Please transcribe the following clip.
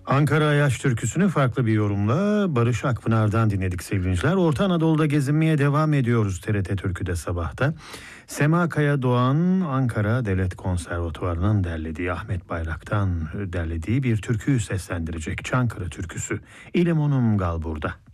Ankara Ayaş türküsünü farklı bir yorumla Barış Akpınar'dan dinledik sevgili. Orta Anadolu'da gezinmeye devam ediyoruz TRT Türkü'de sabahta. Sema Kaya Doğan, Ankara Devlet Konservatuvarı'nın derlediği, Ahmet Bayrak'tan derlediği bir türküyü seslendirecek. Çankırı türküsü. İlim onum gal burada.